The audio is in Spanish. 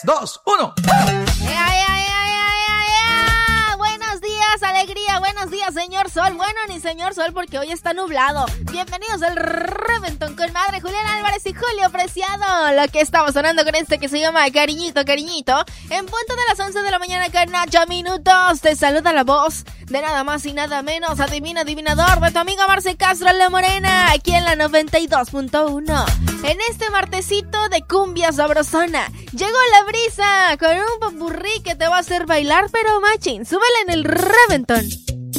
2, 1. Buenos días, alegría. Buenos días, señor Sol. Bueno, ni señor Sol porque hoy está nublado. Bienvenidos al Reventón con Madre Julián Álvarez y Julio Preciado. Lo que estamos sonando con este que se llama Cariñito, Cariñito. En punto de las 11 de la mañana con 8 minutos. Te saluda la voz de nada más y nada menos. Adivina, adivinador de tu amiga Marce Castro La Morena. Aquí en la 92.1. En este martesito de cumbia sabrosona. Llegó la brisa con un popurrí que te va a hacer bailar, pero machín. Súbele en el Reventón.